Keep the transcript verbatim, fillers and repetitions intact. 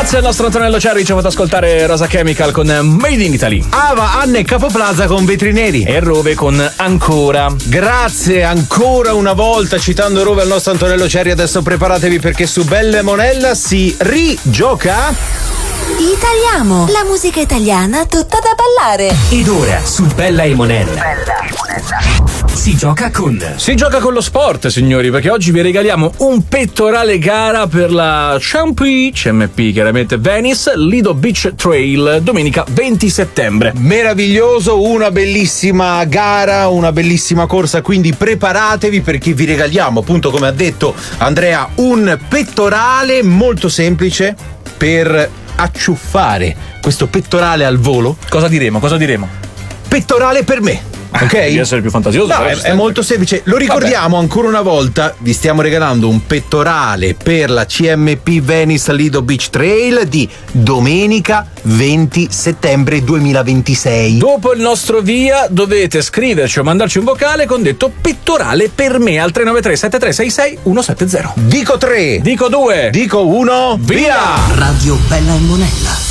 Grazie al nostro Antonello Cerri, ci ha fatto ascoltare Rosa Chemical con Made in Italy. Ava, Anne e Capoplaza con Vetri Neri. E Rove con Ancora. Grazie ancora una volta, citando Rove al nostro Antonello Cerri. Adesso preparatevi perché su Bella e Monella si rigioca Italiamo, la musica italiana tutta da ballare. Ed ora su Bella e Monella. Bella e Monella. Si gioca con. Si gioca con lo sport, signori, perché oggi vi regaliamo un pettorale gara per la C M P, C M P chiaramente Venice Lido Beach Trail, domenica venti settembre. Meraviglioso, una bellissima gara, una bellissima corsa, quindi preparatevi perché vi regaliamo, appunto come ha detto Andrea, un pettorale molto semplice per acciuffare questo pettorale al volo. Cosa diremo? Cosa diremo? Pettorale per me. Ok? Devi essere più fantasioso. No, è, è molto semplice. Lo ricordiamo Vabbè. ancora una volta. Vi stiamo regalando un pettorale per la C M P Venice Lido Beach Trail di domenica venti settembre duemilaventisei. Dopo il nostro via dovete scriverci o mandarci un vocale con detto pettorale per me al tre nove tre sette tre sei sei uno sette zero. Dico tre. Dico due. Dico uno. Via! Radio Bella e Monella.